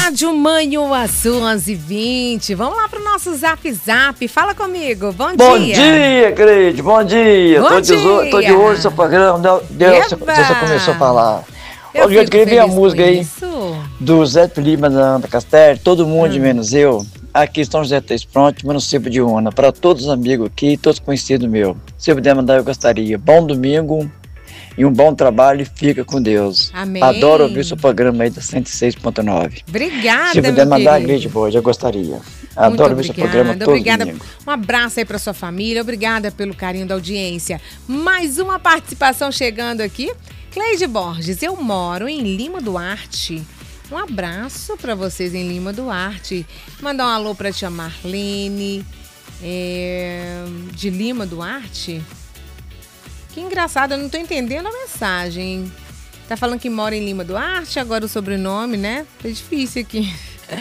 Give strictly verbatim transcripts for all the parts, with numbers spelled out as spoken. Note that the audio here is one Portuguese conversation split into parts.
Rádio Manhuaçu onze e vinte. Vamos lá pro nosso Zap Zap. Fala comigo. Bom, bom dia. Bom dia, Cleide. Bom dia. Bom tô, dia. De, tô de olho no seu programa. Deus, você já começou a falar. Eu Hoje eu queria ver a música aí isso. do Zé Lima da Ana Castelli, Todo Mundo hum. Menos Eu. Aqui estão José Três Pronto, município de Una. Para todos os amigos aqui, todos conhecidos meus. Se eu puder mandar, eu gostaria. Bom domingo e um bom trabalho. Fica com Deus. Amém. Adoro ouvir o seu programa aí da cento e seis ponto nove. Obrigada, Se puder mandar, querido. Cleide Boa, eu gostaria. Adoro ouvir o seu programa todo obrigada. domingo. Um abraço aí para sua família. Obrigada pelo carinho da audiência. Mais uma participação chegando aqui. Cleide Borges, eu moro em Lima Duarte. Um abraço para vocês em Lima Duarte. Mandar um alô para tia Marlene, é, de Lima Duarte. Que engraçado, eu não tô entendendo a mensagem. Tá falando que mora em Lima Duarte, agora o sobrenome, né? Tá difícil aqui.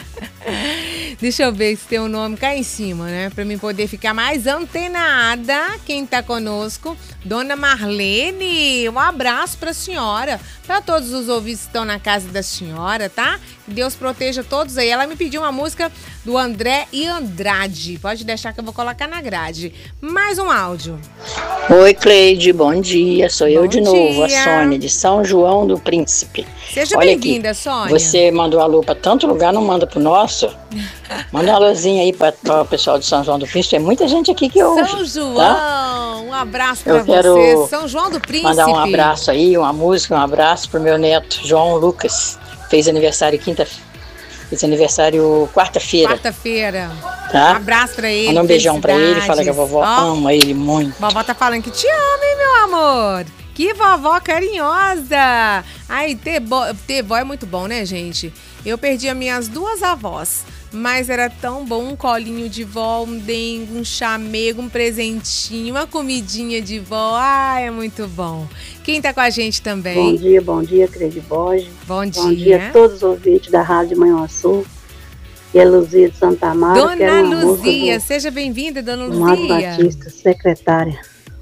Deixa eu ver se tem um nome cá em cima, né? Pra mim poder ficar mais antenada. Quem tá conosco? Dona Marlene, um abraço pra senhora. Pra todos os ouvintes que estão na casa da senhora, tá? Que Deus proteja todos aí. Ela me pediu uma música do André e Andrade. Pode deixar que eu vou colocar na grade. Mais um áudio. Oi, Cleide, bom dia. Sou bom eu de dia. novo, a Sônia, de São João do Príncipe. Seja Olha bem-vinda, aqui, Sônia. Você mandou alô para tanto lugar, não manda pro nosso? Manda um alôzinho aí para o pessoal de São João do Príncipe. Tem muita gente aqui que ouve. São João, tá? Um abraço para Eu quero você. São João do Príncipe. Mandar um abraço aí, uma música, um abraço pro meu neto, João Lucas. Fez aniversário quinta, fez aniversário quarta-feira. Quarta-feira. Tá? Um abraço pra ele. Manda um beijão pra ele, fala que a vovó Ó, ama ele muito. vovó tá falando que te ama, hein, meu amor? Que vovó carinhosa! Ai, ter, bo... ter vó é muito bom, né, gente? Eu perdi as minhas duas avós, mas era tão bom um colinho de vó, um dengo, um chamego, um presentinho, uma comidinha de vó. Ai, é muito bom. Quem tá com a gente também? Bom dia, bom dia, Cleide Borges. Bom dia. Bom dia a todos os ouvintes da Rádio Manhuaçu. E a Luzia de Santa Amaro. Dona Luzia, seja bem-vinda, Dona Luzia. Amado Batista, secretária.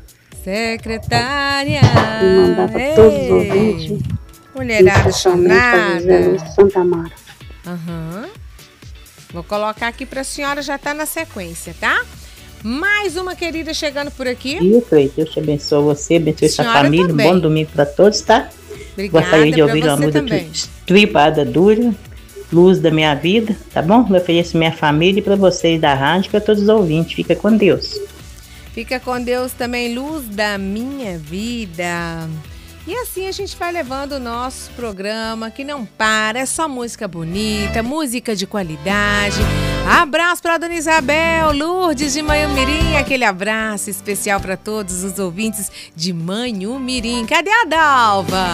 Secretária. E mandar para todos os ouvintes. Mulherada chonada. De Santa Amaro. Uhum. Vou colocar aqui para a senhora, já tá na sequência, tá? Mais uma querida chegando por aqui. E Cleide, Deus te abençoe você, abençoe sua família. Também. Bom domingo para todos, tá? Obrigada. Gostaria de ouvir uma música Tripada Dura, Luz da Minha Vida, tá bom? Eu ofereço minha família e para vocês da rádio, para todos os ouvintes. Fica com Deus. Fica com Deus também, Luz da Minha Vida. E assim a gente vai levando o nosso programa, que não para, é só música bonita, música de qualidade. Abraço para Dona Isabel, Lourdes de Manhumirim, aquele abraço especial para todos os ouvintes de Manhumirim. Cadê a Dalva?